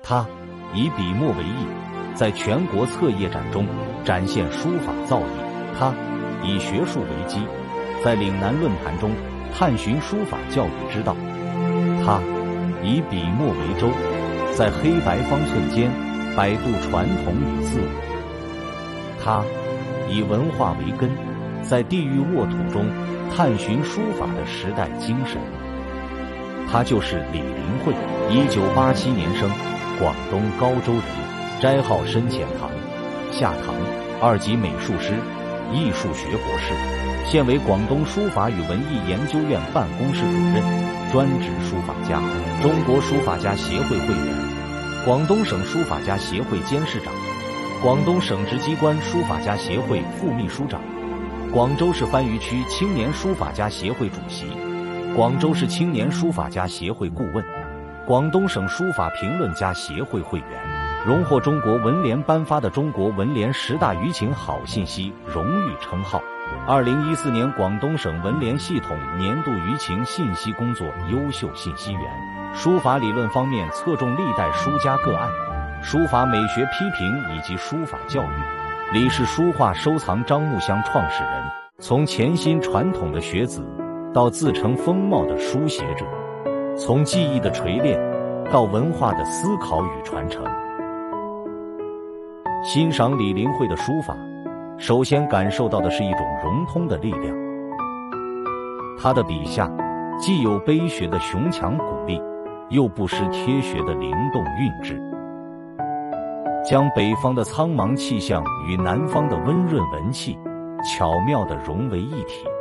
他以笔墨为艺，在全国册页展中展现书法造诣。他以学术为基，在岭南论坛中探寻书法教育之道。他以笔墨为舟，在黑白方寸间摆渡传统与自我。他以文化为根，在地域沃土中探寻书法的时代精神。他就是李林慧，1987年生，广东高州人，斋号深浅堂，下堂，2级美术师，艺术学博士，现为广东书法与文艺研究院办公室主任，专职书法家，中国书法家协会会员，广东省书法家协会监事长，广东省直机关书法家协会副秘书长，广州市番禺区青年书法家协会主席，广州市青年书法家协会顾问，广东省书法评论家协会会员，荣获中国文联颁发的中国文联10大舆情好信息荣誉称号。2014年广东省文联系统年度舆情信息工作优秀信息员。书法理论方面侧重历代书家个案、书法美学批评以及书法教育。李是书画收藏樟木箱创始人，从潜心传统的学子到自成风貌的书写者，从技艺的锤炼到文化的思考与传承。欣赏李林慧的书法，首先感受到的是一种融通的力量。他的笔下既有碑学的雄强鼓励，又不失贴学的灵动韵致，将北方的苍茫气象与南方的温润文气巧妙地融为一体。